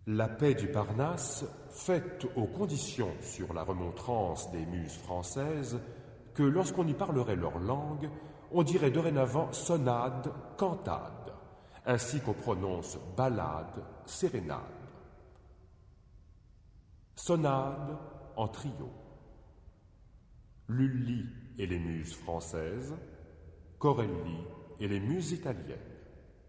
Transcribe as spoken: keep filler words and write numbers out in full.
La paix du Parnasse, faite aux conditions sur la remontrance des muses françaises, que lorsqu'on y parlerait leur langue, on dirait dorénavant sonade, cantade, ainsi qu'on prononce ballade, sérénade. Sonade en trio. Lully et les muses françaises, Corelli et les muses italiennes.